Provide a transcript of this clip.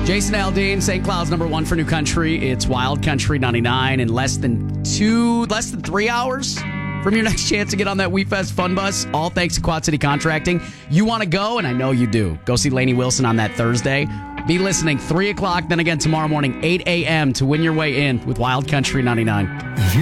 Jason Aldean, St. Cloud's #1 for New Country. It's Wild Country 99 in less than 3 hours from your next chance to get on that WeFest Fun Bus. All thanks to Quad City Contracting. You want to go, and I know you do. Go see Lainey Wilson on that Thursday. Be listening 3 o'clock, then again tomorrow morning, 8 a.m. to win your way in with Wild Country 99.